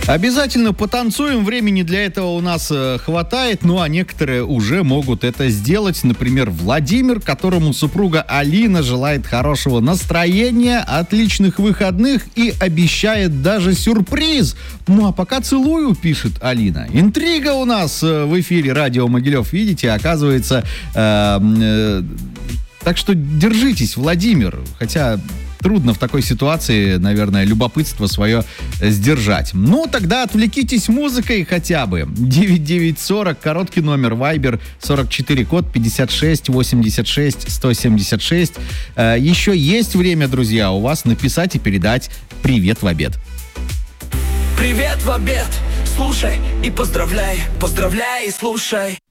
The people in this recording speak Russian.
Обязательно потанцуем, времени для этого у нас хватает, ну а некоторые уже могут это сделать. Например, Владимир, которому супруга Алина желает хорошего настроения, отличных выходных и обещает даже сюрприз. Ну а пока целую, пишет Алина. Интрига у нас в эфире радио Могилев, видите, оказывается. Так что держитесь, Владимир, хотя... Трудно в такой ситуации, наверное, любопытство свое сдержать. Ну, тогда отвлекитесь музыкой хотя бы. 9940, короткий номер, Viber 44, код 56 86 176. Еще есть время, друзья, у вас написать и передать «Привет в обед». Привет в обед, слушай и поздравляй, поздравляй и слушай.